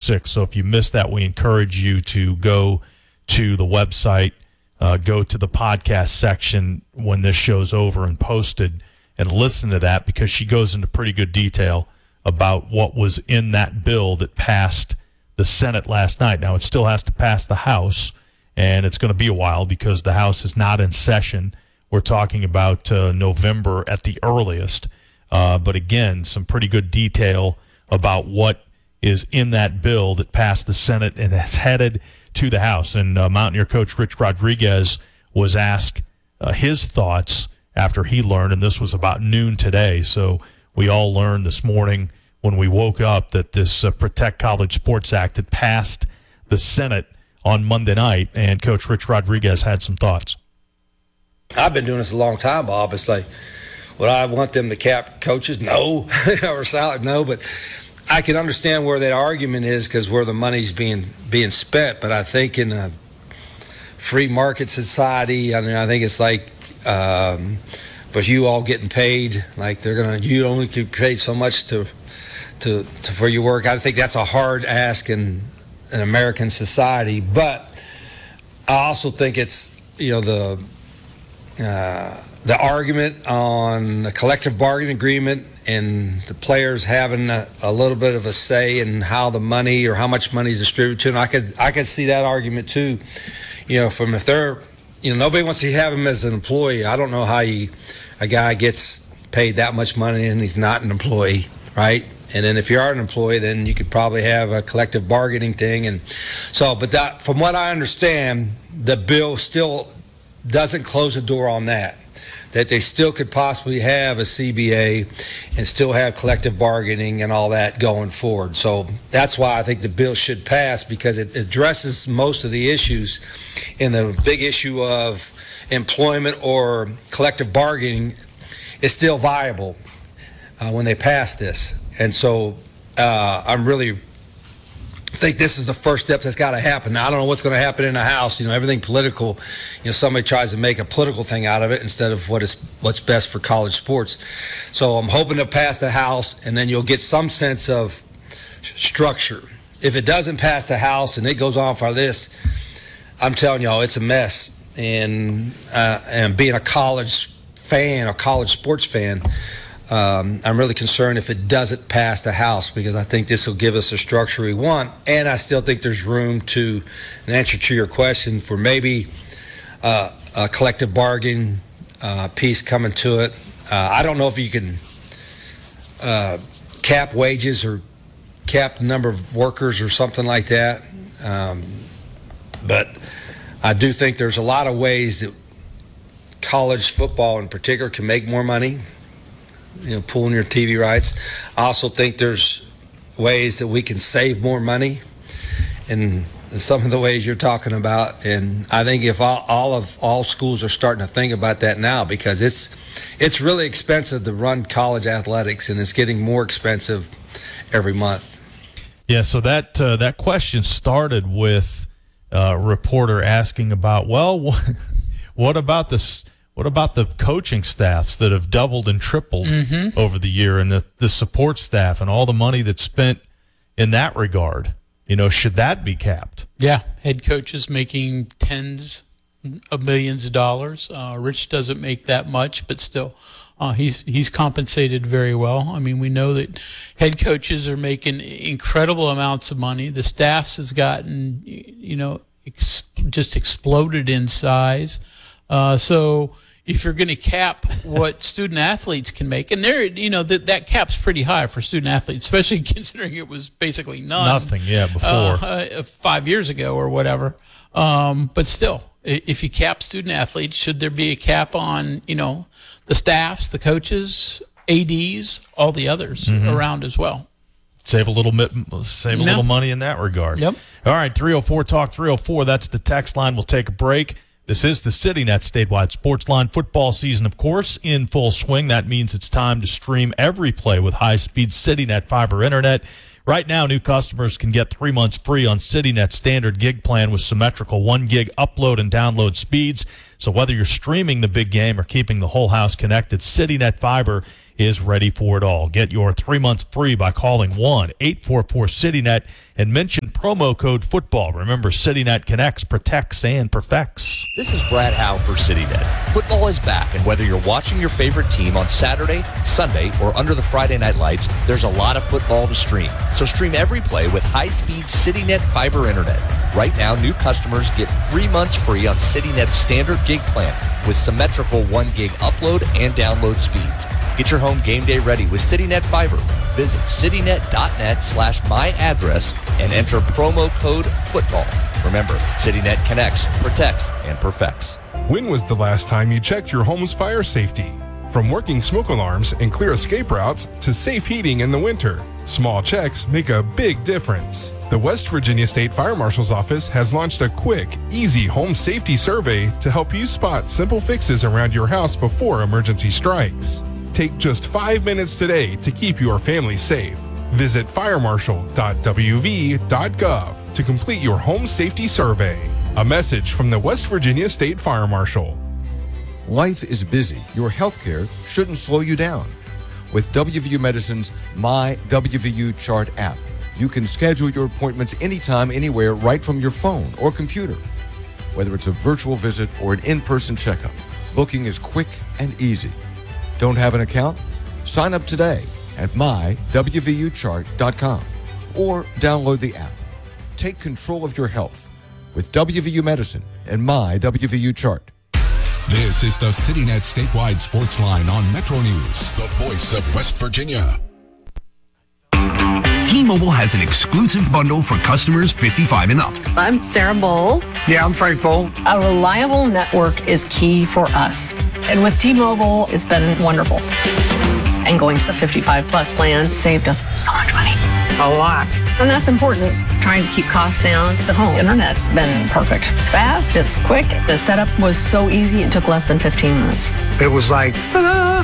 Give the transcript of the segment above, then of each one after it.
6. So if you missed that, we encourage you to go to the website, go to the podcast section when this show's over and posted, and listen to that, because she goes into pretty good detail about what was in that bill that passed the Senate last night. Now, it still has to pass the House, and it's going to be a while because the House is not in session. We're talking about November at the earliest. But again, some pretty good detail about what is in that bill that passed the Senate and has headed to the House. And Mountaineer coach Rich Rodriguez was asked his thoughts after he learned, and this was about noon today. So we all learned this morning when we woke up that this Protect College Sports Act had passed the Senate on Monday night, and Coach Rich Rodriguez had some thoughts. I've been doing this a long time, Bob. It's like, would I want them to cap coaches? No. Or salary? No. But I can understand where that argument is, because where the money's being spent. But I think in a free market society, I mean, I think it's like, but you all getting paid, like you only get paid so much for your work. I think that's a hard ask in an American society. But I also think it's, the argument on the collective bargaining agreement and the players having a little bit of a say in how the money or how much money is distributed to them. I could see that argument too. From if they're, nobody wants to have him as an employee. I don't know how a guy gets paid that much money and he's not an employee, right? And then if you are an employee, then you could probably have a collective bargaining thing. And so, but that, from what I understand, the bill still doesn't close the door on that they still could possibly have a CBA and still have collective bargaining and all that going forward. So that's why I think the bill should pass, because it addresses most of the issues. In the big issue of employment or collective bargaining is still viable when they pass this. And so I'm really think this is the first step that's got to happen. Now, I don't know what's going to happen in the House. Everything political. Somebody tries to make a political thing out of it instead of what's best for college sports. So I'm hoping to pass the House, and then you'll get some sense of structure. If it doesn't pass the House and it goes on for this, I'm telling y'all, it's a mess. And being a college fan, a college sports fan, I'm really concerned if it doesn't pass the House, because I think this will give us the structure we want. And I still think there's room to, an answer to your question, for maybe a collective bargain piece coming to it. I don't know if you can cap wages or cap the number of workers or something like that. But I do think there's a lot of ways that college football in particular can make more money. Pulling your TV rights. I also think there's ways that we can save more money in some of the ways you're talking about. And I think if all schools are starting to think about that now, because it's really expensive to run college athletics, and it's getting more expensive every month. Yeah, so that question started with a reporter asking about, what about this? What about the coaching staffs that have doubled and tripled over the year, and the support staff and all the money that's spent in that regard? Should that be capped? Yeah, head coaches making tens of millions of dollars. Rich doesn't make that much, but still, he's compensated very well. I mean, we know that head coaches are making incredible amounts of money. The staffs have gotten, just exploded in size. So if you're going to cap what student athletes can make, and that cap's pretty high for student athletes, especially considering it was basically nothing, before 5 years ago or whatever. But still, if you cap student athletes, should there be a cap on the staffs, the coaches, ADs, all the others around as well? Save a little money in that regard. Yep. All right, 304 Talk 304. That's the text line. We'll take a break. This is the CityNet statewide sports line. Football season, of course, in full swing. That means it's time to stream every play with high-speed CityNet fiber internet. Right now, new customers can get 3 months free on CityNet's standard gig plan with symmetrical 1 gig upload and download speeds. So whether you're streaming the big game or keeping the whole house connected, CityNet fiber is ready for it all. Get your 3 months free by calling 1-844-CityNet and mention promo code football. Remember, CityNet connects, protects, and perfects. This is Brad Howe for CityNet. Football is back, and whether you're watching your favorite team on Saturday, Sunday, or under the Friday night lights, there's a lot of football to stream. So stream every play with high-speed CityNet fiber internet. Right now, new customers get 3 months free on CityNet's standard gig plan with symmetrical 1 gig upload and download speeds. Get your home game day ready with CityNet Fiber. Visit citynet.net/myaddress and enter promo code football. Remember, CityNet connects, protects, and perfects. When was the last time you checked your home's fire safety? From working smoke alarms and clear escape routes to safe heating in the winter, small checks make a big difference. The West Virginia State Fire Marshal's Office has launched a quick, easy home safety survey to help you spot simple fixes around your house before emergency strikes. Take just 5 minutes today to keep your family safe. Visit firemarshal.wv.gov to complete your home safety survey. A message from the West Virginia State Fire Marshal. Life is busy. Your healthcare shouldn't slow you down. With WVU Medicine's My WVU Chart app, you can schedule your appointments anytime, anywhere, right from your phone or computer. Whether it's a virtual visit or an in-person checkup, booking is quick and easy. Don't have an account? Sign up today at mywvuchart.com or download the app. Take control of your health with WVU Medicine and My WVU Chart. This is the CityNet statewide sports line on Metro News, the voice of West Virginia. T-Mobile has an exclusive bundle for customers 55 and up. I'm Sarah Bowl. Yeah, I'm Frank Bowl. A reliable network is key for us. And with T-Mobile, it's been wonderful. And going to the 55 plus plan saved us so much money. A lot. And that's important. Trying to keep costs down. The home internet's been perfect. It's fast, it's quick. The setup was so easy, it took less than 15 minutes. It was like, ta-da!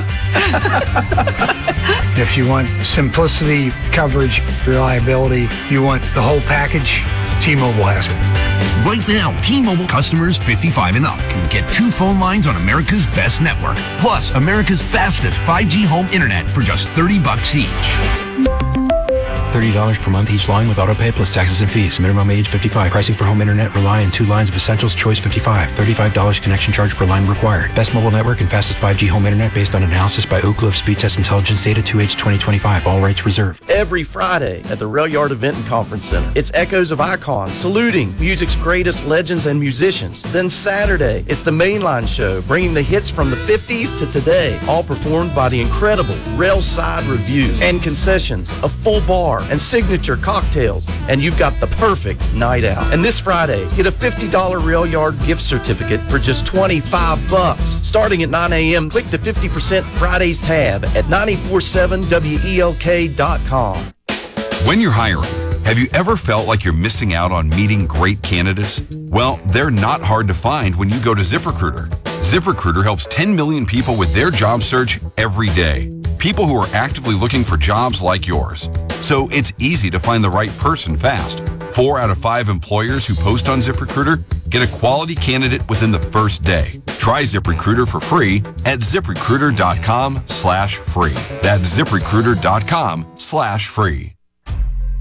If you want simplicity, coverage, reliability, you want the whole package, T-Mobile has it. Right now, T-Mobile customers 55 and up can get 2 phone lines on America's best network, plus America's fastest 5G home internet for just $30 each. $30 per month each line with autopay plus taxes and fees. Minimum age 55. Pricing for home internet rely on 2 lines of essentials. Choice 55. $35 connection charge per line required. Best mobile network and fastest 5G home internet based on analysis by Oak Cliff Speed Test Intelligence Data 2H 2025. All rights reserved. Every Friday at the Rail Yard Event and Conference Center, it's Echoes of Icons saluting music's greatest legends and musicians. Then Saturday, it's the Mainline Show, bringing the hits from the 50s to today, all performed by the incredible Railside Review. And concessions, a full bar, and signature cocktails, and you've got the perfect night out. And this Friday, get a $50 Rail Yard gift certificate for just $25. Starting at 9 a.m., click the 50% Fridays tab at 947welk.com. When you're hiring, have you ever felt like you're missing out on meeting great candidates? Well, they're not hard to find when you go to ZipRecruiter. ZipRecruiter helps 10 million people with their job search every day. People who are actively looking for jobs like yours. So it's easy to find the right person fast. 4 out of 5 employers who post on ZipRecruiter get a quality candidate within the first day. Try ZipRecruiter for free at ZipRecruiter.com/free. That's ZipRecruiter.com/free.